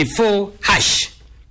274 hash.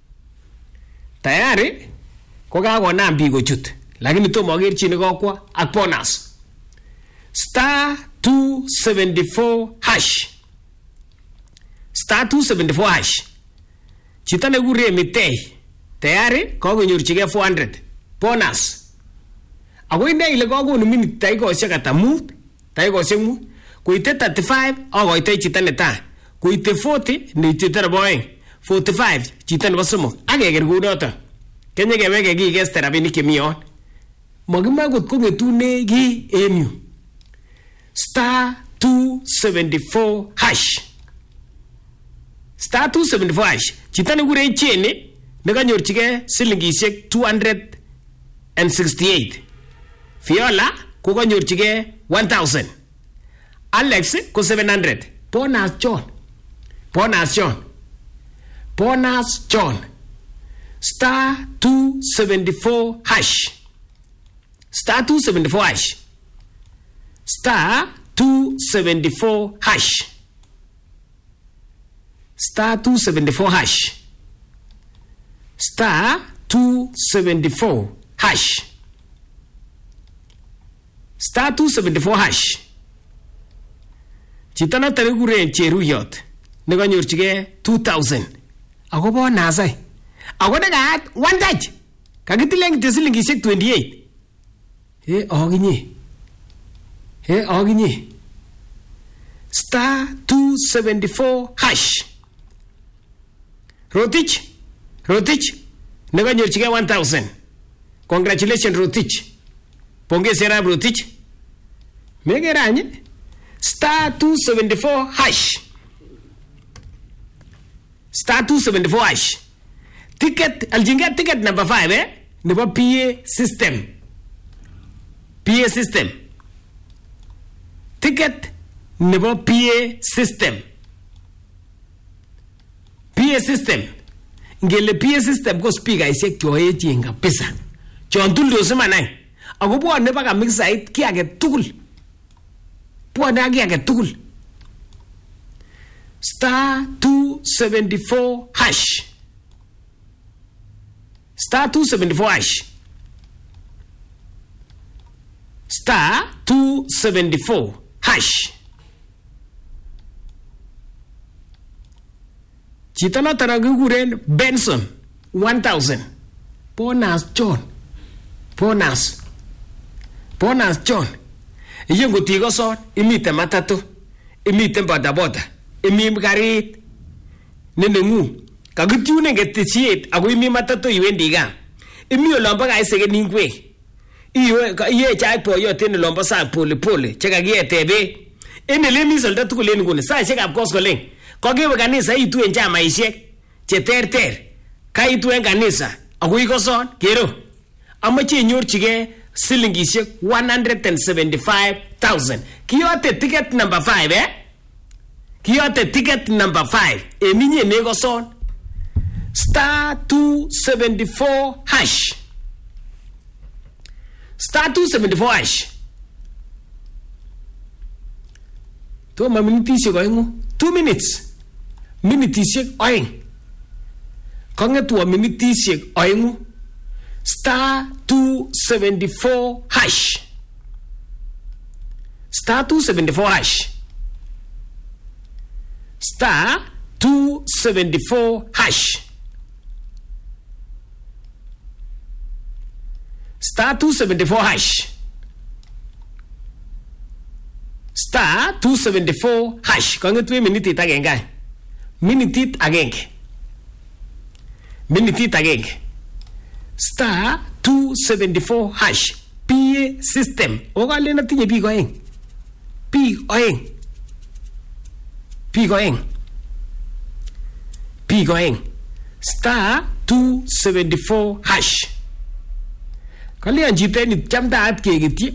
Tayari kokakonam biik kochut, lakini tomo akerchine kokwa ak bonus. Star 274 hash. Star 274 hash. Chito nekure Mitei tayari kakonyorchigei 400 bonus. Ako ine ile kakonu minute dakikoshek ata mut, dakikoshek mut. Koite 35 akoitoi chito netai. Koite 40 ni chito nebo oeng. 45 chito nebo somok. Akeker kounoto. Kenye keweke kikeste rabinik chemi yon. Makimwa kot kong'etune ki en yu. Star 274 hash. Star 274 hash. Chito nekure Cheni nekanyorchigei silingishek 268. Fiola kokanyorchigei 1000. Alex ko 700. Bonus John. Bonus John. Bonus John. Star 274 hash. Star 274 hash. Star 274 hash. Star 274 hash. Star 274 hash. Star 274 hash. Chito noto nekikuren Cheruyot nekanyorchigei 2000. Ako bonus ai. Ako nekaat one touch. Kakitilen kityo silingishek 28. Akinye. Star 274 hash. Rotich nekanyorchigei 1000. Congratulations Rotich. Pongezi Rab Rotich. Megeranye. Star 274 hash. Star 274 hash. Ticket, aljinga ticket number 5 nebo PA system. PA system. Ticket nebo PA system. PA system. Ngele PA system ko speakerishek choechen kabisa. Chon tuldos manai. Ako bwone baka mixait ki age tugul. Bwone ki age tugul. Star 274 hash. Star 274 hash. Star 274 hash. Chito noto nakikuren Benson 1000. Bonus John. Bonus John. Yengo tigo son, imite matatu, imite bodaboda, imi garit. Nenengu, kakitune ngetisiet, ako imi matatu iwendi ga. Imi olomba kaisege ningwe. Iye chai poyot ene lomba sa pole, cheka kietebe. Ene lemi solda tukule ngune, sa cheka koskoling. Kokewe kanisa itu en chamaishek, che terter. Ka itu en kanisa, ako iko son, kero. Amache nyorchigei silingishek 175,000. Kiyote ticket number 5 Kiyote ticket number 5. Eminye nego son. Star 274 hash. Star 274 hash. Toma minitishek oengu. 2 minutes. Minitishek oeng. Kongetwa minitishek oengu. Star 274 hash. Star 274 hash. Star 274 hash. Star 274 hash. Star 274 hash. Kongetwe minitit agenge. Minitit agenge. Star 274 hash. PA system. Okale na tinye biik oeng. Star 274 hash. Kalian chito ni chamdaat keketyi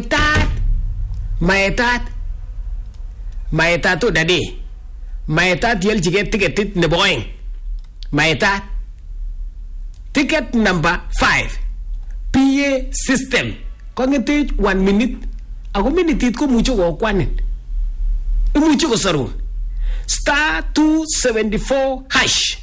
maetat odade. Maetat yelchigei tiketit nebo oeng. Maetat. Ticket number 5. PA system. Kongetech 1 minute. Ako minitit ko mucho kokwanin. Imucho kosarun. Star 274 hash.